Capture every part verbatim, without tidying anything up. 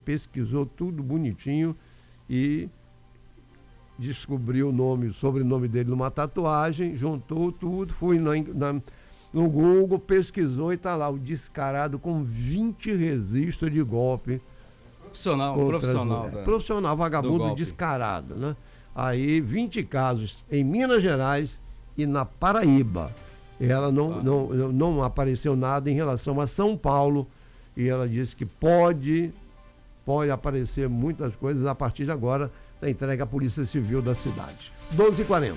pesquisou tudo bonitinho e descobriu o nome, o sobrenome dele numa tatuagem, juntou tudo, fui na, na, no Google, pesquisou e tá lá, o descarado com vinte registros de golpe. Profissional, profissional. Da, profissional, vagabundo descarado, né? Aí, vinte casos em Minas Gerais e na Paraíba. Ela não, ah. não, não apareceu nada em relação a São Paulo e ela disse que pode, pode aparecer muitas coisas a partir de agora da entrega à Polícia Civil da cidade. doze e quarenta.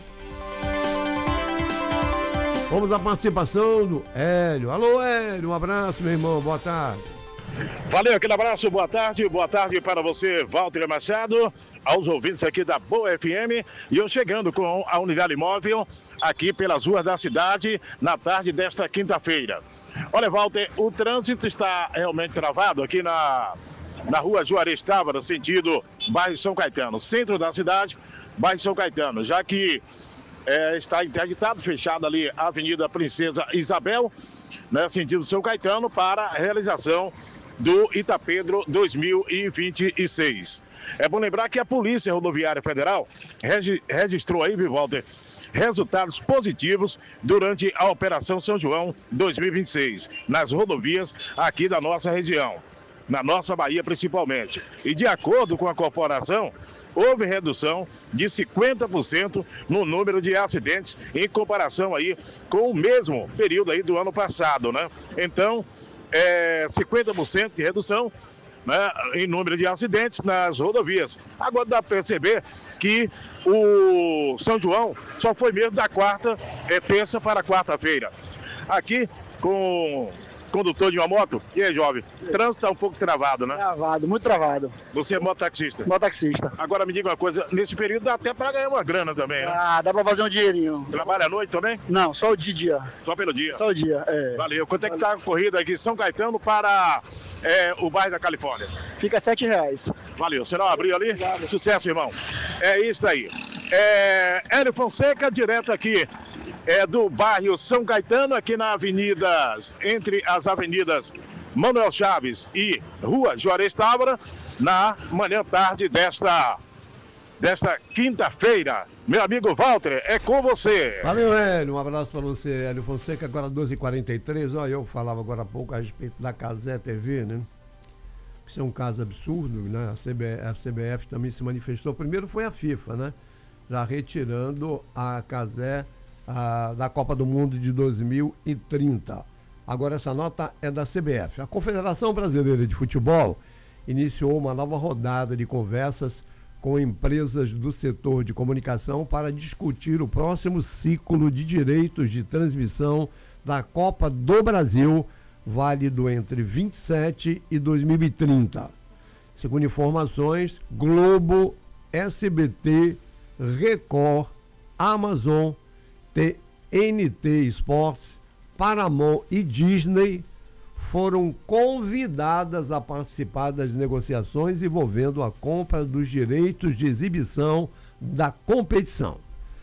Vamos à participação do Hélio. Alô, Hélio, um abraço, meu irmão, boa tarde. Valeu, aquele abraço, boa tarde, boa tarde para você, Walter Machado, aos ouvintes aqui da Boa F M, e eu chegando com a unidade móvel aqui pelas ruas da cidade na tarde desta quinta-feira. Olha, Walter, o trânsito está realmente travado aqui na, na rua Juarez Távora, sentido bairro São Caetano, centro da cidade, bairro São Caetano, já que é, está interditado, fechado ali a Avenida Princesa Isabel, né, sentido São Caetano, para a realização do Itapedro dois mil e vinte e seis. É bom lembrar que a Polícia Rodoviária Federal regi- registrou aí, Walter, resultados positivos durante a Operação São João dois mil e vinte e seis, nas rodovias aqui da nossa região, na nossa Bahia principalmente. E de acordo com a corporação, houve redução de cinquenta por cento no número de acidentes em comparação aí com o mesmo período aí do ano passado, né? Então, é, cinquenta por cento de redução, né, em número de acidentes nas rodovias. Agora dá para perceber que o São João só foi mesmo da quarta, é, terça para quarta-feira. Aqui com condutor de uma moto, e aí, jovem, o trânsito está um pouco travado, né? Travado, muito travado. Você é mototaxista? Mototaxista. Agora me diga uma coisa, nesse período dá até para ganhar uma grana também, né? Ah, dá para fazer um dinheirinho. Trabalha à noite também? Não, só o de dia. Só pelo dia? Só o dia, é. Valeu. Quanto é que está a corrida aqui São Caetano para é, o bairro da Califórnia? Fica sete reais. Valeu. Você não abriu ali? Obrigado. Sucesso, irmão. É isso aí. É, Hélio Fonseca, direto aqui é do bairro São Caetano, aqui na avenida, entre as avenidas Manuel Chaves e Rua Juarez Távora, na manhã tarde desta, desta quinta-feira. Meu amigo Walter, é com você. Valeu, Hélio, um abraço para você, Hélio Fonseca, agora doze e quarenta e três, ó, eu falava agora há pouco a respeito da Cazé T V, né? Isso é um caso absurdo, né? A C B F, a C B F também se manifestou, primeiro foi a FIFA, né? Já retirando a Cazé A, da Copa do Mundo de dois mil e trinta. Agora essa nota é da C B F. A Confederação Brasileira de Futebol iniciou uma nova rodada de conversas com empresas do setor de comunicação para discutir o próximo ciclo de direitos de transmissão da Copa do Brasil, válido entre vinte e sete e dois mil e trinta. Segundo informações, Globo, S B T, Record, Amazon, T N T Sports, Paramount e Disney foram convidadas a participar das negociações envolvendo a compra dos direitos de exibição da competição.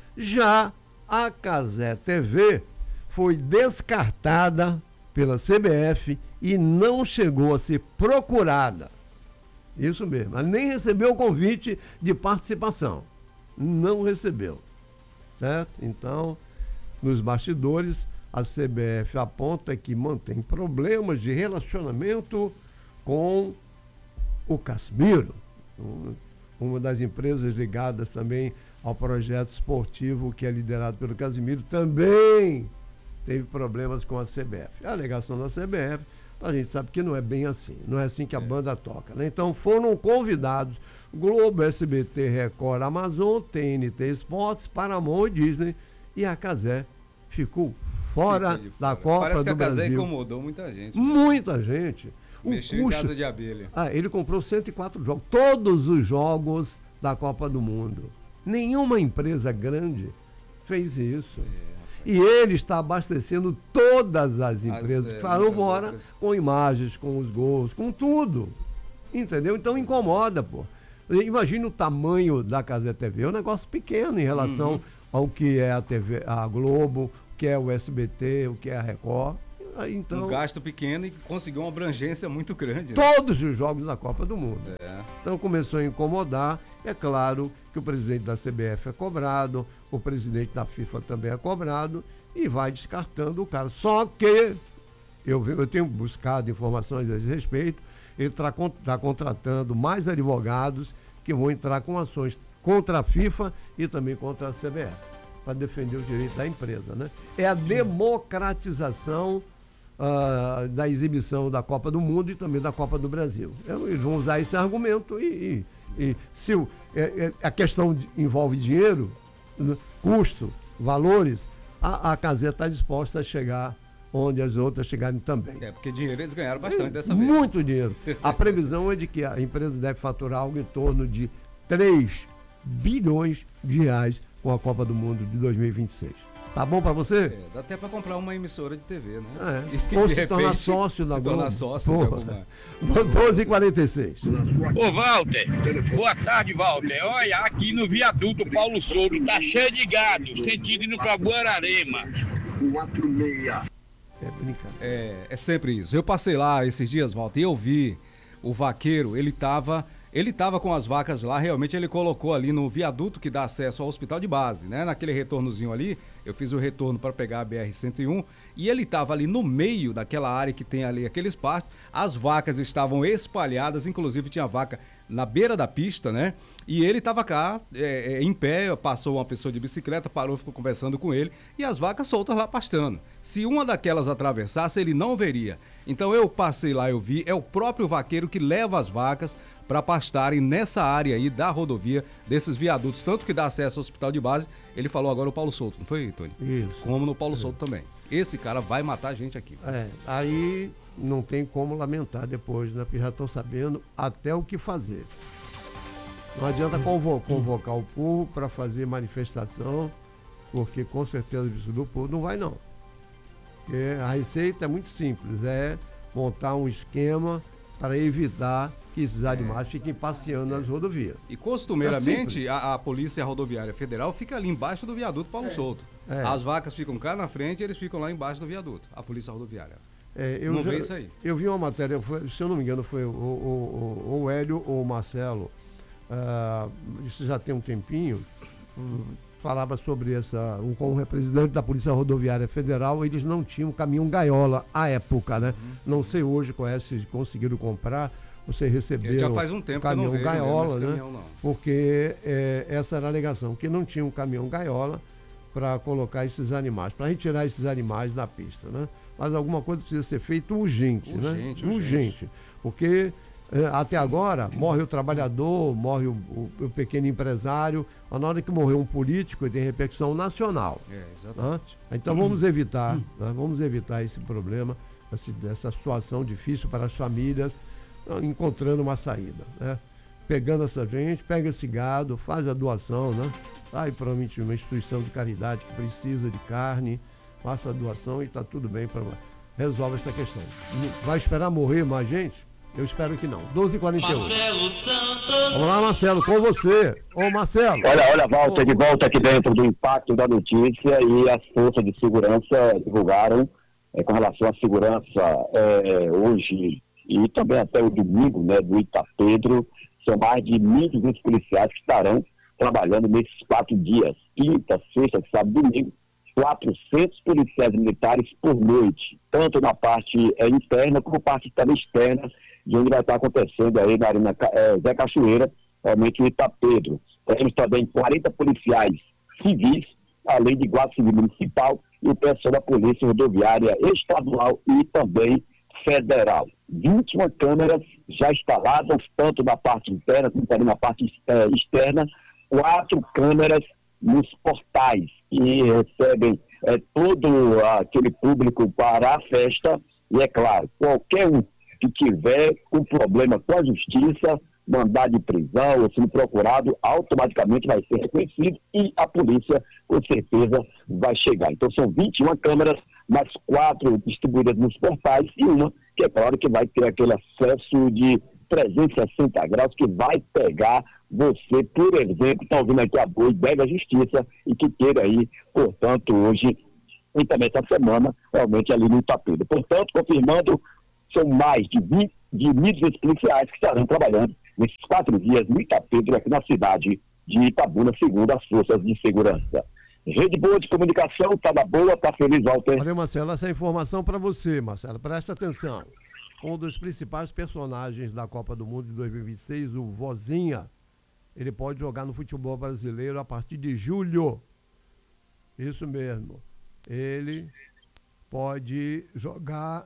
Já a Cazé T V foi descartada pela C B F e não chegou a ser procurada. Isso mesmo, ela nem recebeu o convite de participação. Não recebeu. Certo? Então, nos bastidores, a C B F aponta que mantém problemas de relacionamento com o Casimiro, uma das empresas ligadas também ao projeto esportivo que é liderado pelo Casimiro, também teve problemas com a C B F. A alegação da C B F, a gente sabe que não é bem assim, não é assim que a banda toca, né? Então foram convidados Globo, S B T, Record, Amazon, T N T Sports, Paramount e Disney, e a Cazé ficou fora, fora da Copa Parece que do Brasil. A Cazé incomodou muita gente. Né? Muita gente. O Mexeu custo... em casa de abelha. Ah, ele comprou cento e quatro jogos, todos os jogos da Copa do Mundo. Nenhuma empresa grande fez isso. É. E ele está abastecendo todas as empresas as, que falam fora outras. Com imagens, com os gols, com tudo. Entendeu? Então incomoda, pô. Imagina o tamanho da Cazé T V, é um negócio pequeno em relação uhum. ao que é a T V, a Globo, o que é o S B T, o que é a Record. Aí, então, um gasto pequeno e conseguiu uma abrangência muito grande. Todos, né? Os jogos da Copa do Mundo. É. Então começou a incomodar. É claro que o presidente da C B F é cobrado, o presidente da FIFA também é cobrado e vai descartando o cara. Só que eu, eu tenho buscado informações a esse respeito. Ele está tá contratando mais advogados que vão entrar com ações contra a FIFA e também contra a C B F, para defender o direito da empresa, né? É a democratização uh, da exibição da Copa do Mundo e também da Copa do Brasil. Eles vão usar esse argumento e, e, e se o, é, é, a questão de, envolve dinheiro, né, custo, valores, a, a Cazé está disposta a chegar onde as outras chegarem também. É, porque dinheiro eles ganharam bastante dessa vez. Muito dinheiro. A previsão é de que a empresa deve faturar algo em torno de três bilhões de reais com a Copa do Mundo de dois mil e vinte e seis. Tá bom pra você? É, dá até pra comprar uma emissora de T V, né? É. Ou se tornar sócio da se Globo. tornar sócio de alguma... doze e quarenta e seis. Ô, Walter, boa tarde, Walter. Olha, aqui no viaduto Paulo Souto, tá cheio de gado, sentido indo pra Guararema. É brincadeira. É, é sempre isso. Eu passei lá esses dias, Walter, e eu vi o vaqueiro, ele tava... Ele estava com as vacas lá, realmente ele colocou ali no viaduto que dá acesso ao hospital de base, né? Naquele retornozinho ali, eu fiz o retorno para pegar a B R cento e um e ele estava ali no meio daquela área que tem ali aqueles pastos, as vacas estavam espalhadas, inclusive tinha vaca na beira da pista, né? E ele estava cá, é, é, em pé, passou uma pessoa de bicicleta, parou, ficou conversando com ele e as vacas soltas lá pastando. Se uma daquelas atravessasse, ele não veria. Então eu passei lá, eu vi, é o próprio vaqueiro que leva as vacas para pastarem nessa área aí da rodovia, desses viadutos, tanto que dá acesso ao hospital de base, ele falou agora o Paulo Souto, não foi, Tony? Isso. Como no Paulo Souto também. Esse cara vai matar a gente aqui. É, aí não tem como lamentar depois, né? Porque já estão sabendo até o que fazer. Não adianta convo- convocar o povo para fazer manifestação, porque com certeza isso do povo não vai não. Porque a receita é muito simples, é montar um esquema para evitar que esses animais é. fiquem passeando nas rodovias. E costumeiramente é a, a Polícia Rodoviária Federal fica ali embaixo do viaduto Paulo é. Souto. É. As vacas ficam cá na frente e eles ficam lá embaixo do viaduto, a Polícia Rodoviária. É, eu não já, vê isso aí. Eu vi uma matéria, foi, se eu não me engano, foi o, o, o, o Hélio ou o Marcelo, uh, isso já tem um tempinho, um, falava sobre essa, um, com um representante da Polícia Rodoviária Federal, eles não tinham caminhão gaiola à época, né? Uhum. Não sei hoje qual é, se conseguiram comprar, você recebeu já faz um tempo caminhão que eu não vejo gaiola, esse né? Caminhão, não. Porque é, essa era a alegação, que não tinha um caminhão gaiola para colocar esses animais, para retirar esses animais da pista, né? Mas alguma coisa precisa ser feita urgente, urgente né? Urgente, urgente. Porque é, até agora morre o trabalhador, morre o, o, o pequeno empresário, mas na hora que morrer um político tem repercussão nacional. É, exatamente. Né? Então vamos evitar, né? vamos evitar esse problema, esse, essa situação difícil para as famílias, encontrando uma saída, né? Pegando essa gente, pega esse gado, faz a doação, né? Aí provavelmente uma instituição de caridade que precisa de carne, faça a doação e está tudo bem, para resolve essa questão. Vai esperar morrer mais gente? Eu espero que não. doze e quarenta e oito. Marcelo Santos. Olá, Marcelo, com você. Ô, Marcelo. Olha, olha, Walter, de volta aqui dentro do impacto da notícia, e as forças de segurança divulgaram é, com relação à segurança é, hoje e também até o domingo, né, do Itapedro, são mais de mil e duzentos policiais que estarão trabalhando nesses quatro dias, quinta, sexta, sábado e domingo, quatrocentos policiais militares por noite, tanto na parte é, interna como parte também externa, de onde vai estar acontecendo aí na Arena é, Zé Cachoeira, realmente o Itapedro. Temos também quarenta policiais civis, além de guarda civil municipal e o pessoal da Polícia Rodoviária Estadual e também federal. vinte e uma câmeras já instaladas, tanto na parte interna como também na parte é, externa, quatro câmeras nos portais que recebem é, todo aquele público para a festa, e é claro, qualquer um que tiver um problema com a justiça, mandado de prisão ou sendo procurado, automaticamente vai ser reconhecido e a polícia, com certeza, vai chegar. Então são vinte e uma câmeras, mais quatro distribuídas nos portais e uma que é claro que vai ter aquele acesso de trezentos e sessenta graus que vai pegar você, por exemplo, está ouvindo aqui a Boi, deve à justiça e que queira aí, portanto, hoje e também essa semana, realmente ali no Itapedo. Portanto, confirmando, são mais de vinte de mil e duzentos policiais que estarão trabalhando nesses quatro dias no Itapedo, aqui na cidade de Itabuna, segundo as forças de segurança. Rede boa de comunicação, tá na boa, tá feliz, Walter. Valeu, Marcelo. Essa é informação para você, Marcelo. Presta atenção. Um dos principais personagens da Copa do Mundo de dois mil e vinte e seis, o Vozinha, ele pode jogar no futebol brasileiro a partir de julho. Isso mesmo. Ele pode jogar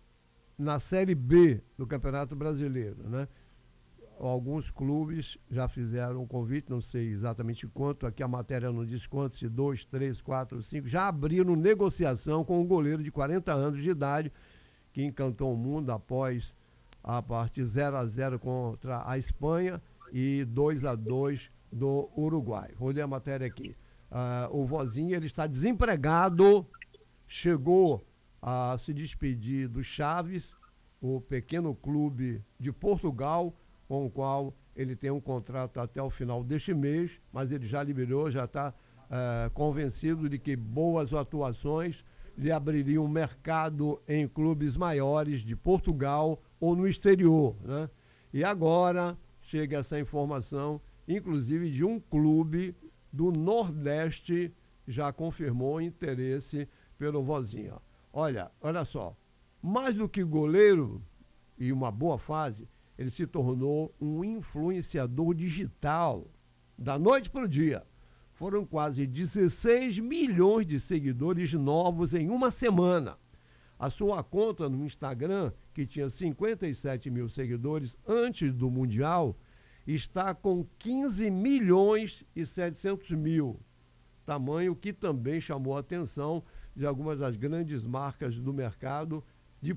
na Série B do Campeonato Brasileiro, né? Alguns clubes já fizeram um convite, não sei exatamente quanto, aqui a matéria não diz quanto, se dois, três, quatro, cinco, já abriram negociação com um goleiro de quarenta anos de idade, que encantou o mundo após a parte zero a zero contra a Espanha e dois a dois do Uruguai. Vou ler a matéria aqui. Uh, o Vozinha, ele está desempregado, chegou a se despedir do Chaves, o pequeno clube de Portugal, com o qual ele tem um contrato até o final deste mês, mas ele já liberou, já está uh, convencido de que boas atuações lhe abririam um mercado em clubes maiores de Portugal ou no exterior, né? E agora chega essa informação, inclusive de um clube do Nordeste já confirmou interesse pelo Vozinha. Olha, olha só, mais do que goleiro e uma boa fase, ele se tornou um influenciador digital da noite para o dia. Foram quase dezesseis milhões de seguidores novos em uma semana. A sua conta no Instagram, que tinha cinquenta e sete mil seguidores antes do Mundial, está com quinze milhões e setecentos mil. Tamanho que também chamou a atenção de algumas das grandes marcas do mercado de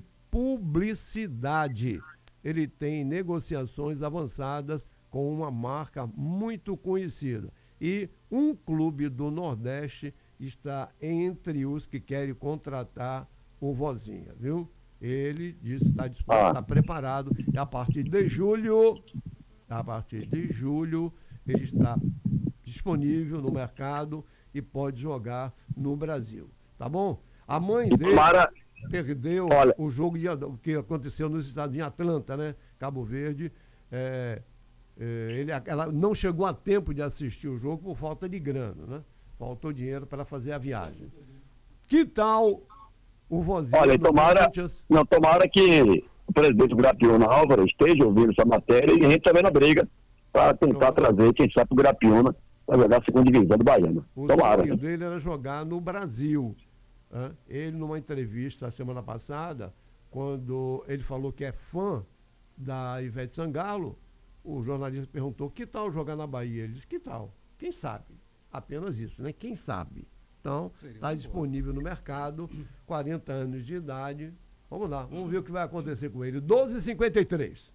publicidade. Ele tem negociações avançadas com uma marca muito conhecida. E um clube do Nordeste está entre os que querem contratar o Vozinha, viu? Ele disse que está disposto, está preparado, e a partir de julho, a partir de julho, ele está disponível no mercado e pode jogar no Brasil, tá bom? A mãe dele Para... perdeu Olha... o jogo de, que aconteceu nos Estados Unidos, em Atlanta, né? Cabo Verde. É, é, ele, ela não chegou a tempo de assistir o jogo por falta de grana, né? Faltou dinheiro para fazer a viagem. Que tal o Vozinha? Olha, tomara, Corinthians? não, tomara que o presidente Grapiona Álvaro esteja ouvindo essa matéria e a gente também na briga para tentar Tomara. trazer, quem sabe, o Grapiona para jogar a segunda divisão do Baiano. O Tomara. sonho dele era jogar no Brasil. Né? Ele, numa entrevista a semana passada, quando ele falou que é fã da Ivete Sangalo, o jornalista perguntou: que tal jogar na Bahia? Ele disse: que tal? Quem sabe? Apenas isso, né? Quem sabe? Então, está disponível no mercado, quarenta anos de idade. Vamos lá, vamos ver o que vai acontecer com ele. doze e cinquenta e três.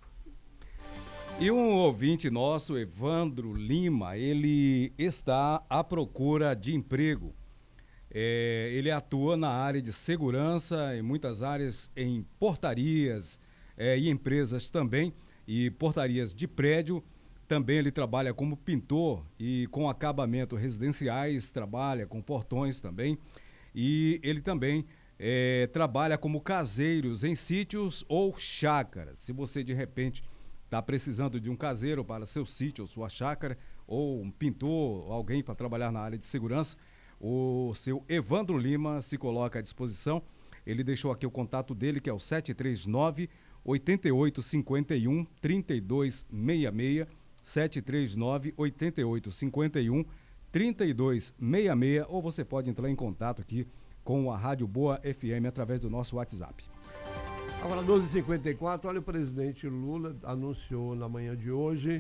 E um ouvinte nosso, Evandro Lima, ele está à procura de emprego. É, ele atua na área de segurança, em muitas áreas, em portarias é, e empresas também, e portarias de prédio. Também ele trabalha como pintor e com acabamento residenciais, trabalha com portões também. E ele também é, trabalha como caseiros em sítios ou chácaras. Se você de repente está precisando de um caseiro para seu sítio ou sua chácara, ou um pintor, alguém para trabalhar na área de segurança, o seu Evandro Lima se coloca à disposição. Ele deixou aqui o contato dele, que é o sete três nove, oito oito cinco um, três dois seis seis, sete três nove, oito oito cinco um, três dois seis seis, ou você pode entrar em contato aqui com a Rádio Boa F M através do nosso WhatsApp. Agora, doze e cinquenta e quatro, olha, o presidente Lula anunciou na manhã de hoje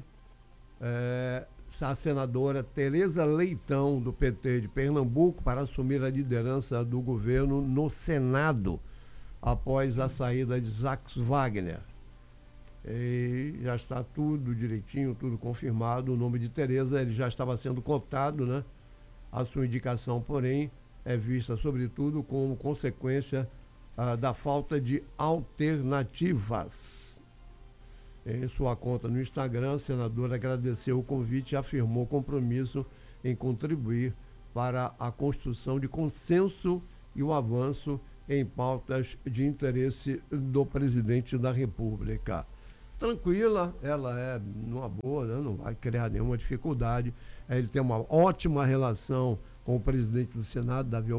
é, a senadora Tereza Leitão, do P T de Pernambuco, para assumir a liderança do governo no Senado, após a saída de Jacques Wagner. E já está tudo direitinho, tudo confirmado. O nome de Tereza, ele já estava sendo cotado, né? A sua indicação, porém, é vista sobretudo como consequência ah, da falta de alternativas. Em sua conta no Instagram, a senadora agradeceu o convite e afirmou compromisso em contribuir para a construção de consenso e o avanço em pautas de interesse do presidente da República. Tranquila, ela é numa boa, né? Não vai criar nenhuma dificuldade. Ele tem uma ótima relação com o presidente do Senado, Davi